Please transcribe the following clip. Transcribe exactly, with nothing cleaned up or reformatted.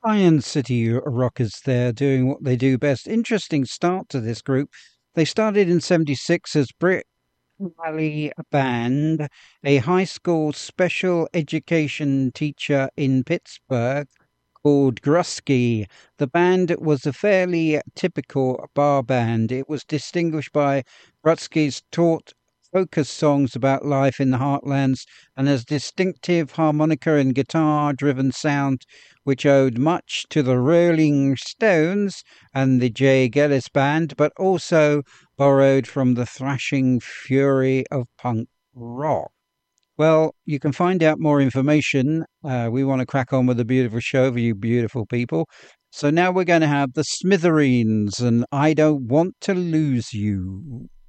Iron City Rockers there doing what they do best. Interesting start to this group. They started in seventy-six as Brick Valley Band, a high school special education teacher in Pittsburgh called Grusky. The band was a fairly typical bar band. It was distinguished by Grusky's taught focus songs about life in the heartlands and a distinctive harmonica and guitar driven sound which owed much to the Rolling Stones and the Jay Gillis Band, but also borrowed from the thrashing fury of punk rock. Well, you can find out more information. Uh, we want to crack on with a beautiful show for you beautiful people. So now we're going to have the Smithereens and I Don't Want to Lose You.